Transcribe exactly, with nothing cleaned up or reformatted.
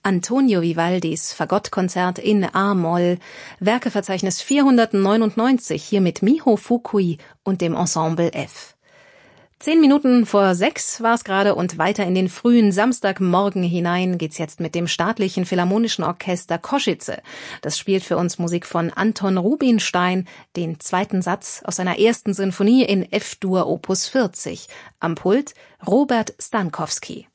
Antonio Vivaldis Fagottkonzert in A-Moll, Werkeverzeichnis vierhundertneunundneunzig, hier mit Miho Fukui und dem Ensemble F. Zehn Minuten vor sechs war es gerade und weiter in den frühen Samstagmorgen hinein geht's jetzt mit dem Staatlichen Philharmonischen Orchester Košice. Das spielt für uns Musik von Anton Rubinstein, den zweiten Satz aus seiner ersten Sinfonie in F-Dur Opus vierzig. Am Pult Robert Stankowski.